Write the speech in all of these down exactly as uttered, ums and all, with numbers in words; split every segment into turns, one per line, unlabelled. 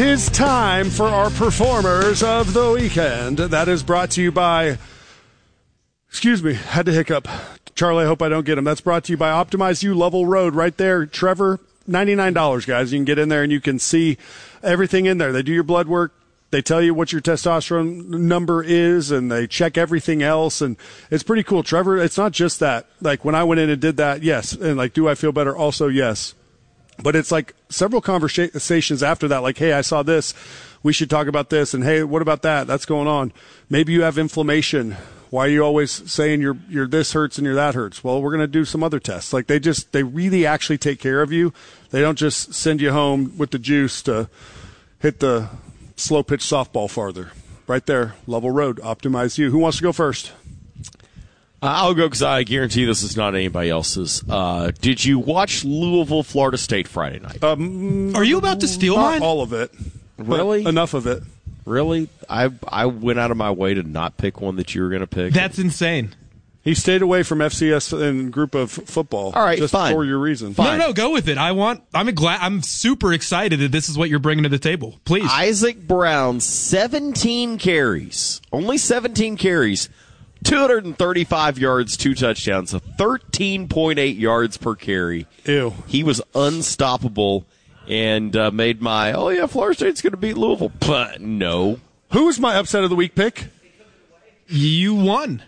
'Tis time for our performers of the weekend. That is brought to you by, excuse me, had to hiccup. Charlie, I hope I don't get him. That's brought to you by Optimize You Level Road right there. Trevor, ninety-nine dollars, guys. You can get in there and you can see everything in there. They do your blood work. They tell you what your testosterone number is, and they check everything else, and it's pretty cool. Trevor, it's not just that. Like, when I went in and did that, yes. And, like, do I feel better? Also, yes. But it's like several conversations after that, like, hey, I saw this. We should talk about this. And, hey, what about that? That's going on. Maybe you have inflammation. Why are you always saying you're, you're this hurts and you're that hurts? Well, we're going to do some other tests. Like, they just, they really actually take care of you. They don't just send you home with the juice to hit the slow pitch softball farther. Right there, Level Road, Optimize You. Who wants to go first?
I'll go because I guarantee this is not anybody else's. Uh, did you watch Louisville, Florida State Friday night?
Um,
Are you about to steal
not
mine?
all of it.
Really?
Enough of it.
Really? I I went out of my way to not pick one that you were going to pick.
That's insane.
He stayed away from F C S and group of football.
All right,
just
fine.
for your reason.
Fine.
No, no, go with it. I want. I'm glad. I'm super excited that this is what you're bringing to the table. Please.
Isaac Brown, seventeen carries, only seventeen carries, two hundred thirty-five yards, two touchdowns, so thirteen point eight yards per carry.
Ew.
He was unstoppable and uh, made my, oh yeah, Florida State's going to beat Louisville. But no.
Who was my upset of the week pick?
You won.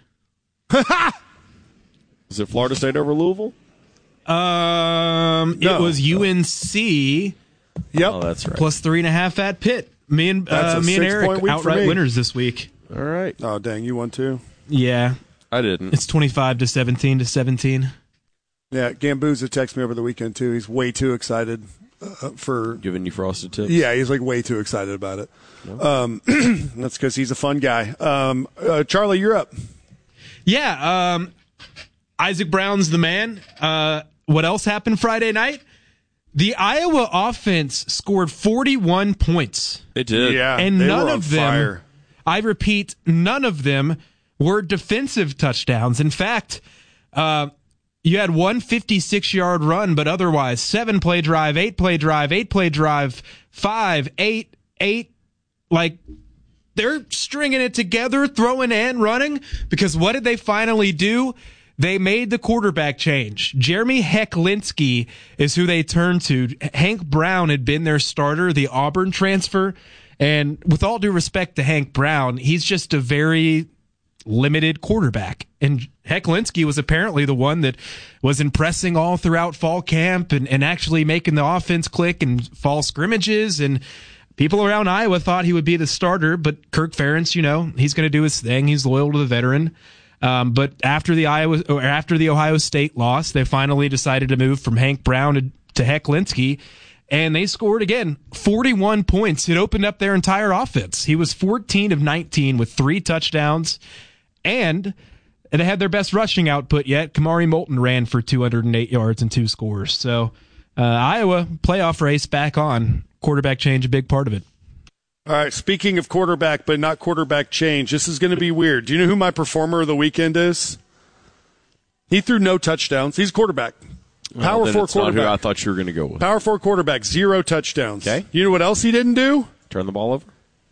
Is it Florida State over Louisville?
Um,
No.
it was U N C
Yep.
Oh, that's right.
plus three and a half at Pitt. Me and
That's
uh,
a
me and
six-point
Eric
week for
outright
me.
winners this week.
All right.
Oh, dang, you won too.
Yeah,
I didn't.
it's twenty-five to seventeen to seventeen.
Yeah, Gambuza texted me over the weekend too. He's way too excited uh, for.
Giving you frosted tips?
Yeah, he's like way too excited about it. Um, that's because he's a fun guy. Um, uh, Charlie, you're up.
Yeah, um, Isaac Brown's the man. Uh, what else happened Friday night? The Iowa offense scored forty-one points.
It did.
Yeah,
And
they
none
were on
of them,
fire.
I repeat, none of them were defensive touchdowns. In fact, uh, you had one fifty-six-yard run, but otherwise seven-play drive, eight-play drive, eight-play drive, five, eight, eight. Like, they're stringing it together, throwing and running, because what did they finally do? They made the quarterback change. Jeremy Hecklinski is who they turned to. Hank Brown had been their starter, the Auburn transfer. And with all due respect to Hank Brown, he's just a very limited quarterback. And Hecklinski was apparently the one that was impressing all throughout fall camp and, and actually making the offense click in fall scrimmages. And people around Iowa thought he would be the starter, but Kirk Ferentz, you know, he's going to do his thing. He's loyal to the veteran. Um, but after the Iowa or after the Ohio State loss, they finally decided to move from Hank Brown to, to Hecklinski, and they scored again forty-one points. It opened up their entire offense. He was fourteen of nineteen with three touchdowns, and they had their best rushing output yet. Kamari Moulton ran for two hundred eight yards and two scores. So uh, Iowa playoff race back on. Quarterback change a big part of it.
All right, speaking of quarterback, but not quarterback change, this is going to be weird. Do you know who my performer of the weekend is? He threw no touchdowns. He's quarterback. Power
Well,
four
it's not
quarterback.
who I thought you were going to go with.
Power four quarterback, zero touchdowns.
Okay.
You know what else he didn't do?
Turn the ball over?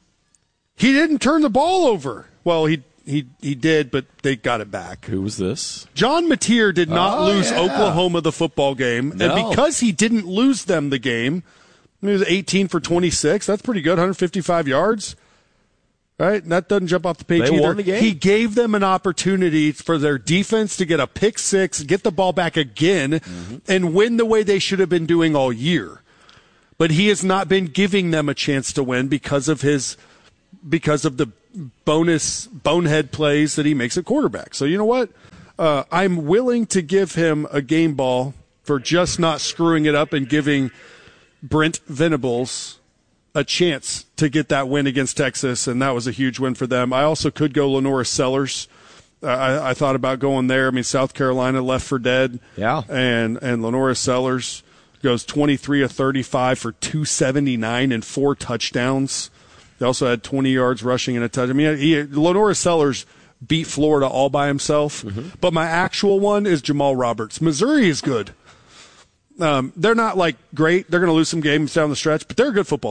He didn't turn the ball over. Well, he he he did, but they got it back.
Who was this?
John Mateer did not
Oh,
lose
yeah.
Oklahoma the football game,
No.
and because he didn't lose them the game, he was eighteen for twenty-six. That's pretty good, one hundred fifty-five yards. Right? And that doesn't jump off the page
They
either.
won the game.
He gave them an opportunity for their defense to get a pick six, get the ball back again, mm-hmm. and win the way they should have been doing all year. But he has not been giving them a chance to win because of his because of the bonus bonehead plays that he makes at quarterback. So you know what? Uh, I'm willing to give him a game ball for just not screwing it up and giving Brent Venables a chance to get that win against Texas, and that was a huge win for them. I also could go Lenora Sellers. Uh, I, I thought about going there. I mean, South Carolina left for dead.
Yeah.
And and Lenora Sellers goes twenty-three of thirty-five for two seventy-nine and four touchdowns. They also had twenty yards rushing and a touch. I mean, he, Lenora Sellers beat Florida all by himself. Mm-hmm. But my actual one is Jamal Roberts. Missouri is good. Um, they're not, like, great. They're going to lose some games down the stretch, but they're a good football team.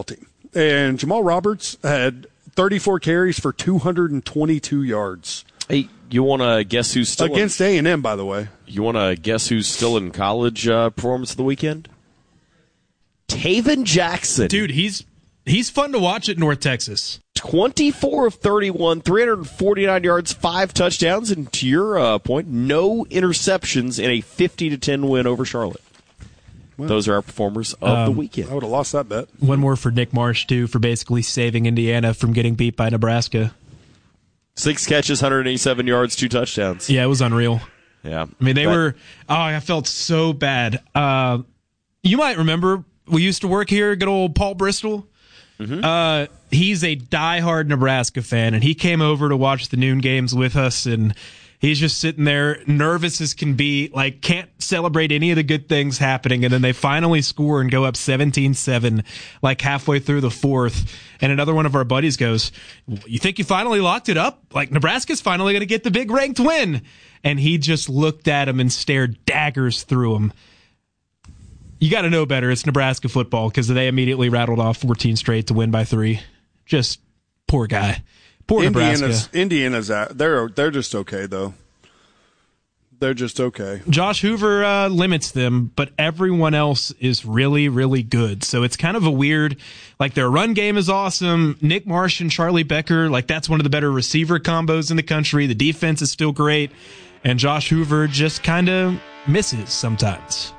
And Jamal Roberts had thirty-four carries for two hundred twenty-two yards.
Hey, you want to guess who's still
against A and M, by the way?
You want to guess who's still in college uh, performance of the weekend? Taven Jackson.
Dude, he's he's fun to watch at North Texas.
twenty-four of thirty-one, three hundred forty-nine yards, five touchdowns, and to your uh, point, no interceptions in a fifty to ten win over Charlotte. Well, those are our performers of um, the weekend.
I would have lost that bet.
One more for Nick Marsh, too, for basically saving Indiana from getting beat by Nebraska.
Six catches, one hundred eighty-seven yards, two touchdowns.
Yeah, it was unreal.
Yeah.
I mean, they
but,
were, oh, I felt so bad. Uh, you might remember, we used to work here, good old Paul Bristol. Mm-hmm. Uh, he's a diehard Nebraska fan, and he came over to watch the noon games with us, and he's just sitting there, nervous as can be, like can't celebrate any of the good things happening, and then they finally score and go up seventeen seven, like halfway through the fourth, and another one of our buddies goes, "You think you finally locked it up? Like, Nebraska's finally going to get the big ranked win?" And he just looked at him and stared daggers through him. You got to know better. It's Nebraska football, because they immediately rattled off fourteen straight to win by three. Just poor guy. Poor
Indiana's,
Nebraska.
Indiana's at, they're they're just okay though. They're just okay.
Josh Hoover uh, limits them, but everyone else is really, really good. So it's kind of a weird, like their run game is awesome. Nick Marsh and Charlie Becker, like that's one of the better receiver combos in the country. The defense is still great, and Josh Hoover just kind of misses sometimes.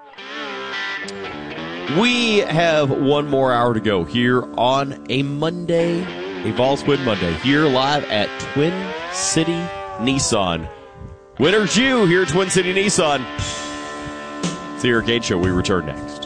We have one more hour to go here on a Monday, a Vols Win Monday, here live at Twin City Nissan. Winner's you here at Twin City Nissan. It's the Eric Gage Show. We return next.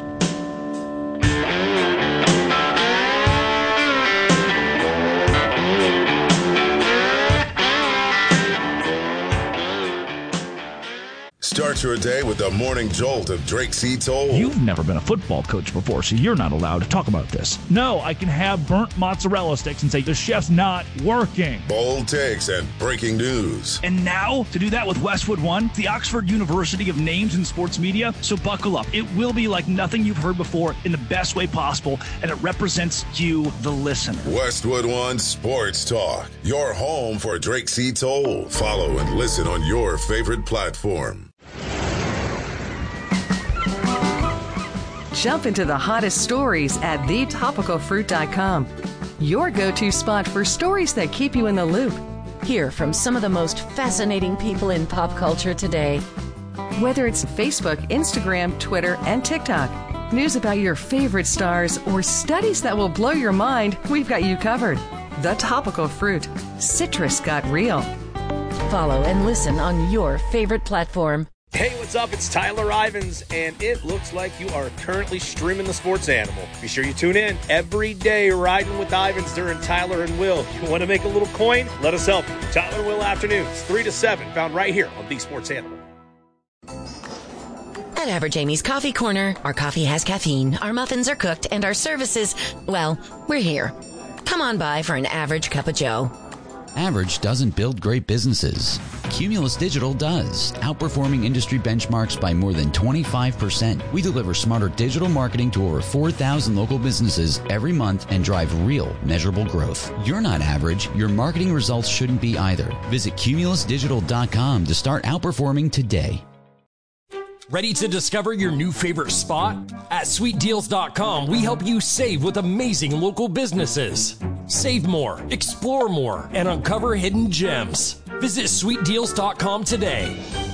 Start your day with the morning jolt of Drake C. Toll.
You've never been a football coach before, so you're not allowed to talk about this. No, I can have burnt mozzarella sticks and say the chef's not working.
Bold takes and breaking news.
And now, to do that with Westwood One, the Oxford University of names in sports media, so buckle up. It will be like nothing you've heard before in the best way possible, and it represents you, the listener.
Westwood One Sports Talk, your home for Drake C. Toll. Follow and listen on your favorite platform.
Jump into the hottest stories at the topical fruit dot com. Your go-to spot for stories that keep you in the loop.
Hear from some of the most fascinating people in pop culture today.
Whether it's Facebook, Instagram, Twitter, and TikTok, news about your favorite stars, or studies that will blow your mind, we've got you covered. The Topical Fruit. Citrus got real.
Follow and listen on your favorite platform.
Hey, what's up? It's Tyler Ivins, and it looks like you are currently streaming The Sports Animal. Be sure you tune in every day, riding with Ivins during Tyler and Will. You want to make a little coin? Let us help you. Tyler and Will Afternoons, three to seven, found right here on The Sports Animal.
At Average Amy's Coffee Corner, our coffee has caffeine, our muffins are cooked, and our services, well, we're here. Come on by for an average cup of joe.
Average doesn't build great businesses. Cumulus Digital does, outperforming industry benchmarks by more than twenty-five percent. We deliver smarter digital marketing to over four thousand local businesses every month and drive real, measurable growth. You're not average. Your marketing results shouldn't be either. Visit cumulus digital dot com to start outperforming today.
Ready to discover your new favorite spot? At sweet deals dot com, we help you save with amazing local businesses. Save more, explore more, and uncover hidden gems. Visit sweet deals dot com today.